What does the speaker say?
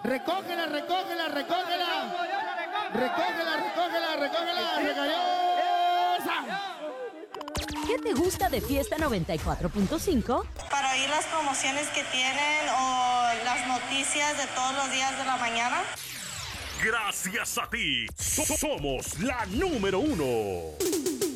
Recógela, recógela, recógela. Recógela, recógela, recógela. Recayó. ¿Qué te gusta de Fiesta 94.5? Para oír las promociones que tienen o las noticias de todos los días de la mañana. Gracias a ti, somos la número 1.